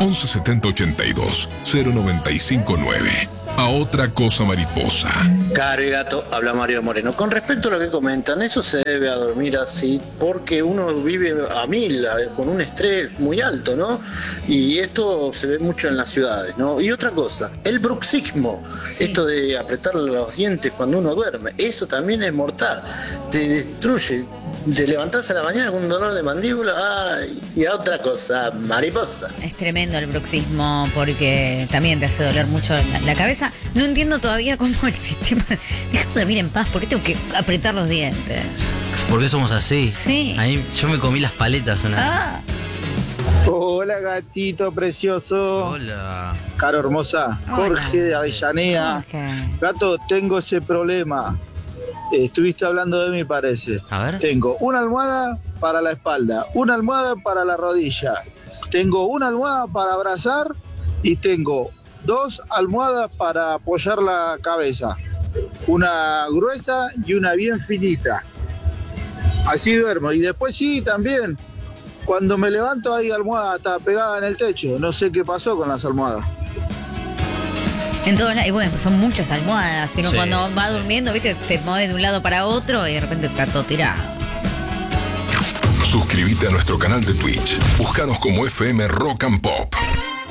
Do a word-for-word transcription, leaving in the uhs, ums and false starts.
once setenta ochenta y dos cero noventa y cinco nueve. A otra cosa mariposa. Caro y gato, habla Mario Moreno. Con respecto a lo que comentan, eso se debe a dormir así porque uno vive a mil, con un estrés muy alto, ¿no? Y esto se ve mucho en las ciudades, ¿no? Y otra cosa, el bruxismo, sí. Esto de apretar los dientes cuando uno duerme, eso también es mortal. Te destruye. Te levantás a la mañana con un dolor de mandíbula, ay, y a otra cosa, mariposa. Es tremendo el bruxismo porque también te hace doler mucho la, la cabeza. No entiendo todavía cómo el sistema... Déjame dormir en paz, ¿por qué tengo que apretar los dientes? ¿Por qué somos así? Sí. Ahí yo me comí las paletas una ah. Hola, gatito precioso. Hola. Caro hermosa. Hola. Jorge de Avellaneda. Jorge. Gato, tengo ese problema. Estuviste hablando de mí, parece. A ver. Tengo una almohada para la espalda, una almohada para la rodilla, tengo una almohada para abrazar y tengo dos almohadas para apoyar la cabeza. Una gruesa y una bien finita. Así duermo. Y después sí, también, cuando me levanto hay almohada hasta pegada en el techo. No sé qué pasó con las almohadas. En todos lados, y bueno, son muchas almohadas. Pero Sí, cuando va sí. durmiendo, viste, te mueves de un lado para otro y de repente está todo tirado. Suscríbete a nuestro canal de Twitch. Búscanos como F M Rock and Pop.